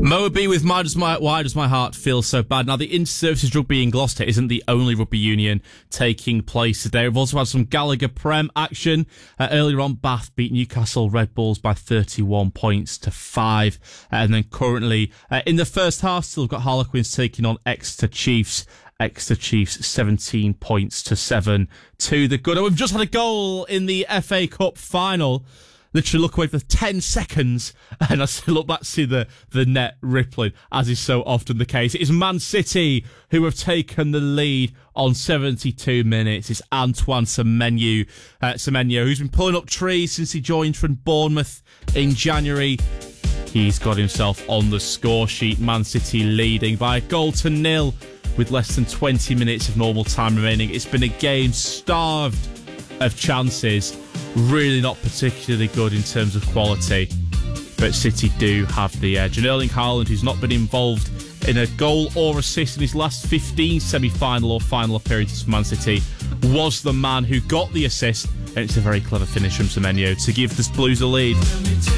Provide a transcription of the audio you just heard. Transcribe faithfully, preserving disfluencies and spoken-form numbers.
Moby with my, does my, Why Does My Heart Feel So Bad? Now, the Inter-Services Rugby in Gloucester isn't the only rugby union taking place today. We've also had some Gallagher Prem action. Uh, earlier on, Bath beat Newcastle Red Bulls by thirty-one points to five. Uh, and then currently, uh, in the first half, still got Harlequins taking on Exeter Chiefs. Exeter Chiefs seventeen points to seven to the good. And we've just had a goal in the F A Cup final. Literally look away for ten seconds and I still look back to see the, the net rippling, as is so often the case. It is Man City who have taken the lead on seventy-two minutes. It's Antoine Semenyo, uh, Semenyo, who's been pulling up trees since he joined from Bournemouth in January. He's got himself on the score sheet. Man City leading by a goal to nil with less than twenty minutes of normal time remaining. It's been a game starved of chances. Really not particularly good in terms of quality, but City do have the edge. And Erling Haaland, who's not been involved in a goal or assist in his last fifteen semi-final or final appearances for Man City, was the man who got the assist, and it's a very clever finish from Semenyo to give the Blues a lead.